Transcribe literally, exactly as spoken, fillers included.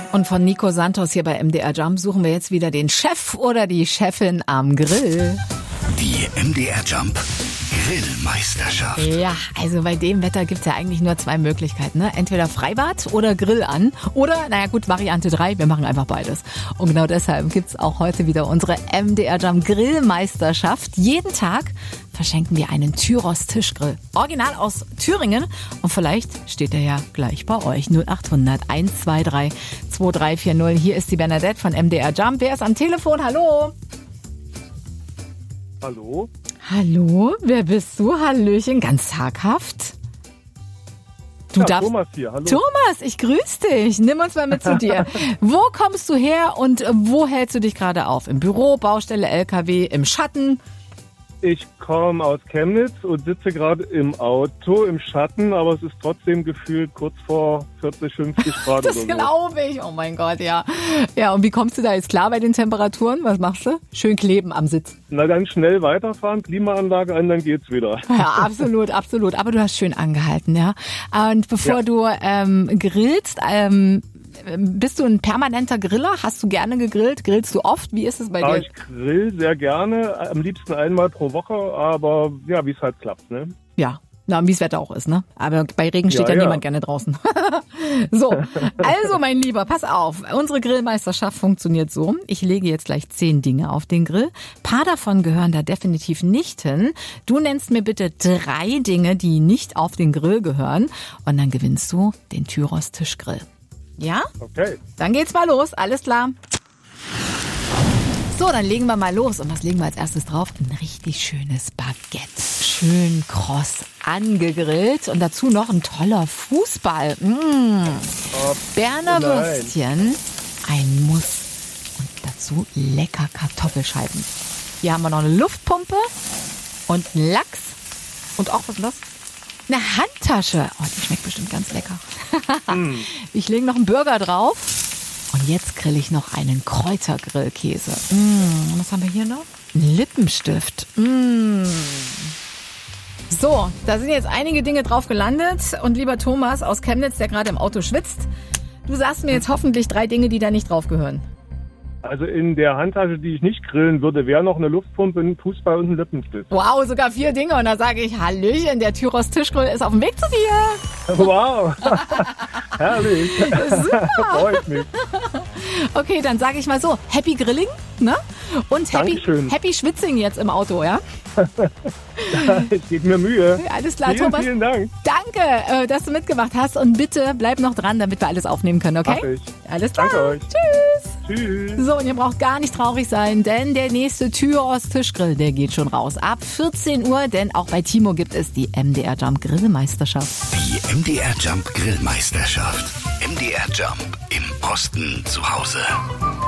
Und von Nico Santos hier bei M D R Jump suchen wir jetzt wieder den Chef oder die Chefin am Grill. Die M D R Jump Grillmeisterschaft. Ja, also bei dem Wetter gibt's ja eigentlich nur zwei Möglichkeiten, ne? Entweder Freibad oder Grill an. Oder, naja gut, Variante drei, wir machen einfach beides. Und genau deshalb gibt's auch heute wieder unsere M D R Jump Grillmeisterschaft. Jeden Tag verschenken wir einen Tyros Tischgrill. Original aus Thüringen. Und vielleicht steht er ja gleich bei euch. null acht hundert eins zwei drei zwei drei vier null. Hier ist die Bernadette von M D R Jump. Wer ist am Telefon? Hallo? Hallo? Hallo? Wer bist du? Hallöchen. Ganz zaghaft. Du ja, darfst... Thomas hier, hallo. Thomas, ich grüße dich. Nimm uns mal mit zu dir. Wo kommst du her und wo hältst du dich gerade auf? Im Büro, Baustelle, L K W, im Schatten? Ich komme aus Chemnitz und sitze gerade im Auto, im Schatten, aber es ist trotzdem gefühlt kurz vor vierzig, fünfzig Grad Das oder so. glaube ich. Oh mein Gott, ja. Ja, und wie kommst du da jetzt klar bei den Temperaturen? Was machst du? Schön kleben am Sitz. Na dann schnell weiterfahren, Klimaanlage an, dann geht's wieder. Ja, absolut, absolut. Aber du hast schön angehalten, ja. Und bevor Ja. du ähm, grillst, ähm, bist du ein permanenter Griller? Hast du gerne gegrillt? Grillst du oft? Wie ist es bei Ja, dir? ich grill sehr gerne, am liebsten einmal pro Woche, aber ja, wie es halt klappt, ne? Ja. Na, wie das Wetter auch ist, ne? Aber bei Regen steht ja, Ja, ja. niemand gerne draußen. So, also mein Lieber, pass auf. Unsere Grillmeisterschaft funktioniert so. Ich lege jetzt gleich zehn Dinge auf den Grill. Ein paar davon gehören da definitiv nicht hin. Du nennst mir bitte drei Dinge, die nicht auf den Grill gehören. Und dann gewinnst du den Tyros Tischgrill. Ja? Okay. Dann geht's mal los. Alles klar. So, dann legen wir mal los. Und was legen wir als erstes drauf? Ein richtig schönes Baguette. Schön kross angegrillt. Und dazu noch ein toller Fußball. Mmh. Oh, Berner nein. Würstchen. Ein Muss. Und dazu lecker Kartoffelscheiben. Hier haben wir noch eine Luftpumpe. Und einen Lachs. Und auch, was ist das? Eine Handtasche. Oh, die schmeckt bestimmt ganz lecker. Mm. Ich lege noch einen Burger drauf. Und jetzt grill ich noch einen Kräutergrillkäse. Mm, was haben wir hier noch? Ein Lippenstift. Mm. So, da sind jetzt einige Dinge drauf gelandet. Und lieber Thomas aus Chemnitz, der gerade im Auto schwitzt, du sagst mir jetzt hoffentlich drei Dinge, die da nicht drauf gehören. Also in der Handtasche, die ich nicht grillen würde, wäre noch eine Luftpumpe, ein Fußball und ein Lippenstift. Wow, sogar vier Dinge. Und da sage ich, Hallöchen, der Tyros Tischgrill ist auf dem Weg zu dir. Wow, herrlich. Super. Freut mich. Okay, dann sage ich mal so, Happy Grilling, ne? Und Happy, Dankeschön. Happy Schwitzing jetzt im Auto, ja? Ich gebe mir Mühe. Alles klar, Vielen, Thomas. vielen Dank. Danke, äh, dass du mitgemacht hast. Und bitte bleib noch dran, damit wir alles aufnehmen können, okay? Mach ich. Alles klar. Danke euch. Tschüss. Tschüss. So, und ihr braucht gar nicht traurig sein, denn der nächste Tyros Tischgrill, der geht schon raus. Ab vierzehn Uhr, denn auch bei Timo gibt es die M D R Jump Grillmeisterschaft. Die M D R Jump Grillmeisterschaft. M D R Jump im Osten zu Hause.